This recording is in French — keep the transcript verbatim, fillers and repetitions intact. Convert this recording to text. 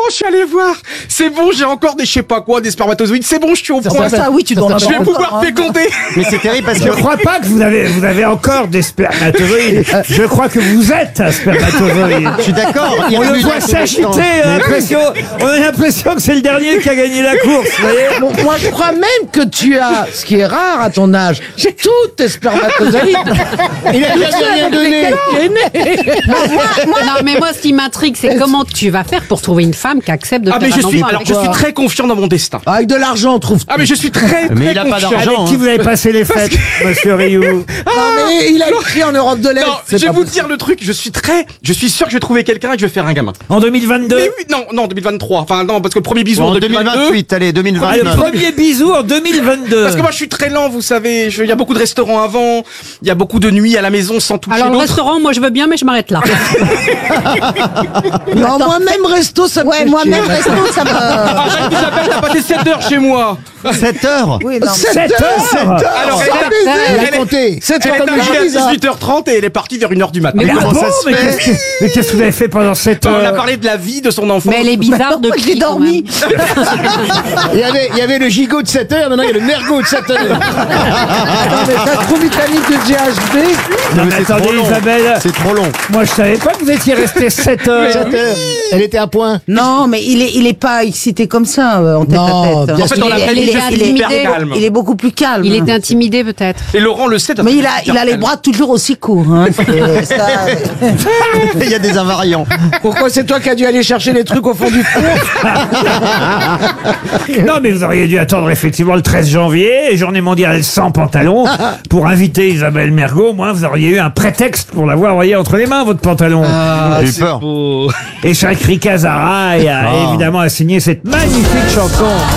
je suis allé voir. C'est bon, j'ai encore des je sais pas quoi, des spermatozoïdes. C'est bon, je suis au Ça, point. ça, ça, oui, tu dois en Je vais avoir pouvoir encore, hein. féconder. Mais c'est terrible parce Je que... ne crois pas que vous avez, vous avez encore des spermatozoïdes. Je crois que vous êtes un spermatozoïde. Je suis d'accord. il On le remue voit dans tous les s'agiter, sens. on a l'impression- on a l'impression que c'est le dernier qui a gagné la course, vous voyez. Bon, moi, je crois même que tu as, ce qui est rare à ton âge, j'ai tous tes spermatozoïdes. Il a jamais rien donné. Non, mais moi, ce qui m'intrigue, c'est comment tu vas faire pour trouver une femme qui accepte de Ah, faire mais je un suis, enfant alors, avec je suis toi. très confiant dans mon destin. Avec de l'argent, on trouve. Ah, mais je suis très, très Mais il a pas confiant. d'argent. Avec qui vous avez passé les fêtes, monsieur Rioux? Non, mais il a écrit en Europe de l'Est. Non, c'est je vais pas vous possible. dire le truc, je suis très, je suis sûr que je vais trouver quelqu'un et que je vais faire un gamin. En deux mille vingt-deux? Mais oui, non, non, deux mille vingt-trois. Enfin, non, parce que le premier bisou En en deux mille vingt-deux. deux mille vingt-huit, allez, deux mille Ah, le vingt-neuf. premier bisou en deux mille vingt-deux. Parce que moi, je suis très lent, vous savez. Je- Il y a beaucoup de restaurants avant. Il y a beaucoup de nuits à la maison sans toucher Alors, le l'autre. restaurant, moi, je veux bien, mais je m'arrête là. Non, moi-même, resto, ça me Ouais, fait moi-même, chier. resto, ça me... Arrête, Isabelle, t'as passé sept heures chez moi. sept heures. Oui, non. sept sept heures. Alors, elle, baiser. est- Il a elle, est- compté. C'est elle est comme arrivée à bizarre. dix-huit heures trente et elle est partie vers une heure du matin. Mais, comment ah bon, ça se mais fait qu'est-ce que- mais qu'est-ce que vous avez fait pendant sept On a heures? parlé de la vie de son enfant. Mais elle est bizarre Moi, depuis. j'ai quand dormi. même. Il y avait, il y avait le gigot de sept heures, maintenant il y a le mergot de sept heures. Non, mais ça se trouve italique de G H B. Non, mais c'est trop attendez, long. Isabelle, C'est trop long. moi je savais pas que vous étiez resté sept heures. sept heures. Elle était à point. Non, mais il est, il est pas excité comme ça, euh, en tête Non, à tête. bien En fait, Il dans est- la il famille, est- je il suis est- hyper il est- calme. Il est beaucoup plus calme. Il était intimidé, peut-être. Et Laurent le sait. Mais il a, il a les bras toujours aussi courts. Hein. C'est- ça, Il y a des invariants. Pourquoi c'est toi qui as dû aller chercher les trucs au fond du four? Non, mais vous auriez dû attendre effectivement le treize janvier, journée mondiale sans pantalon, pour inviter Isabelle Mergo. Au moins, vous auriez eu un prétexte pour l'avoir, voyez, entre les mains, votre pantalon. J'ai eu peur. Et Chakri Kazara a évidemment a signé cette magnifique chanson.